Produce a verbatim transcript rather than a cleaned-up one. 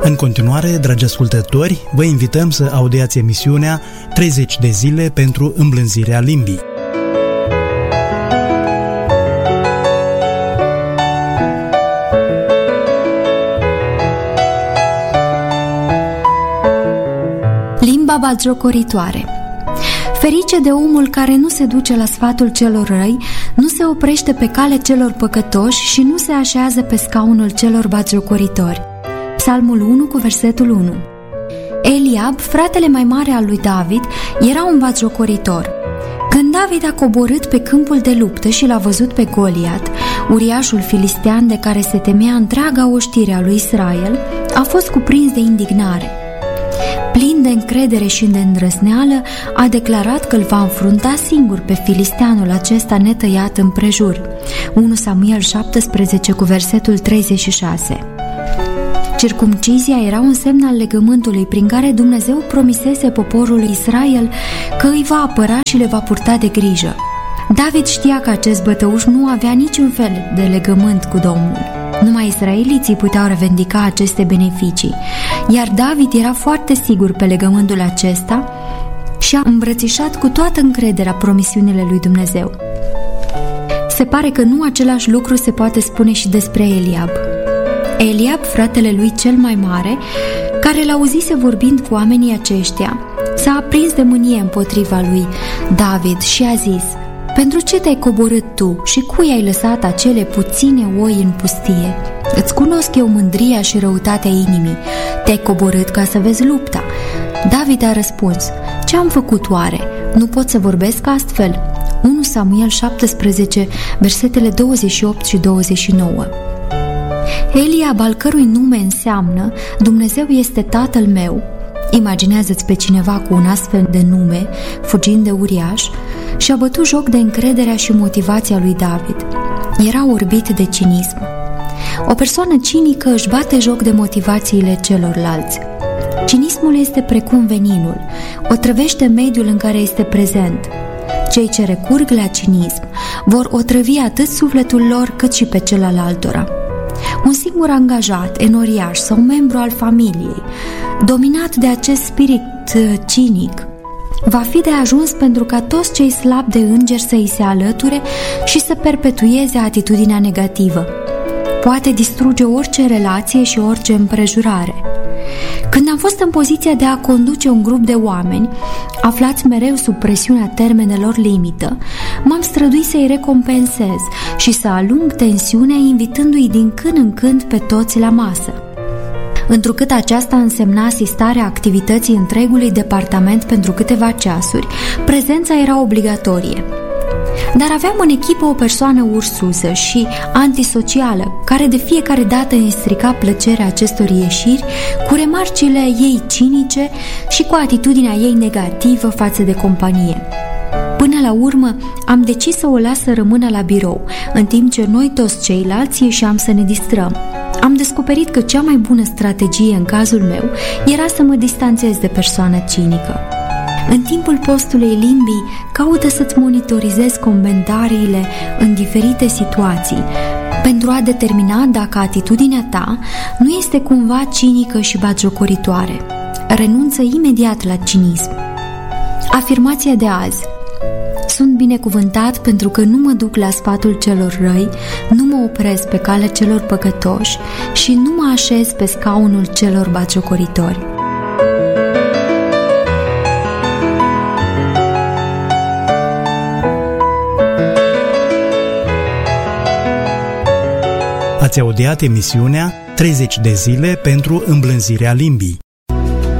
În continuare, dragi ascultători, vă invităm să audiați emisiunea treizeci de zile pentru îmblânzirea limbii. Limba batjocoritoare. Ferice de omul care nu se duce la sfatul celor răi, nu se oprește pe calea celor păcătoși și nu se așează pe scaunul celor batjocoritori. Psalmul unu cu versetul unu. Eliab, fratele mai mare al lui David, era un batjocoritor. Când David a coborât pe câmpul de luptă și l-a văzut pe Goliat, uriașul filistean de care se temea întreaga oștire a lui Israel, a fost cuprins de indignare. Plin de încredere și de îndrăzneală, a declarat că îl va înfrunta singur pe filisteanul acesta netăiat împrejur. unu Samuel șaptesprezece cu versetul treizeci și șase. Circumcizia era un semn al legământului prin care Dumnezeu promisese poporului Israel că îi va apăra și le va purta de grijă. David știa că acest bătăuș nu avea niciun fel de legământ cu Domnul. Numai israeliții puteau revendica aceste beneficii, iar David era foarte sigur pe legământul acesta și a îmbrățișat cu toată încrederea promisiunile lui Dumnezeu. Se pare că nu același lucru se poate spune și despre Eliab. Eliab, fratele lui cel mai mare, care l-auzise vorbind cu oamenii aceștia, s-a aprins de mânie împotriva lui David și a zis: pentru ce te-ai coborât tu și cui ai lăsat acele puține oi în pustie? Îți cunosc eu mândria și răutatea inimii. Te-ai coborât ca să vezi lupta. David a răspuns: ce am făcut oare? Nu pot să vorbesc astfel. unu Samuel șaptesprezece, versetele douăzeci și opt și douăzeci și nouă. Eliab, al cărui nume înseamnă Dumnezeu este tatăl meu, imaginează-ți pe cineva cu un astfel de nume, fugind de uriaș, și-a bătut joc de încrederea și motivația lui David. Era orbit de cinism. O persoană cinică își bate joc de motivațiile celorlalți. Cinismul este precum veninul, otrăvește mediul în care este prezent. Cei ce recurg la cinism vor otrăvi atât sufletul lor cât și pe cel al altora. Un singur angajat, enoriaș sau membru al familiei, dominat de acest spirit cinic, va fi de ajuns pentru ca toți cei slabi de îngeri să îi se alăture și să perpetueze atitudinea negativă. Poate distruge orice relație și orice împrejurare. Când am fost în poziția de a conduce un grup de oameni, aflați mereu sub presiunea termenelor limită, m-am străduit să-i recompensez și să alung tensiunea, invitându-i din când în când pe toți la masă. Întrucât aceasta însemna asistarea activității întregului departament pentru câteva ceasuri, prezența era obligatorie. Dar aveam în echipă o persoană ursuză și antisocială, care de fiecare dată îi strica plăcerea acestor ieșiri cu remarcile ei cinice și cu atitudinea ei negativă față de companie. Până la urmă, am decis să o las să rămână la birou, în timp ce noi toți ceilalți ieșeam să ne distrăm. Am descoperit că cea mai bună strategie în cazul meu era să mă distanțez de persoana cinică. În timpul postului limbii, caută să-ți monitorizezi comentariile în diferite situații pentru a determina dacă atitudinea ta nu este cumva cinică și batjocoritoare. Renunță imediat la cinism. Afirmația de azi: sunt binecuvântat pentru că nu mă duc la sfatul celor răi, nu mă opresc pe calea celor păcătoși și nu mă așez pe scaunul celor batjocoritori. Ați audiat emisiunea treizeci de zile pentru îmblânzirea limbii.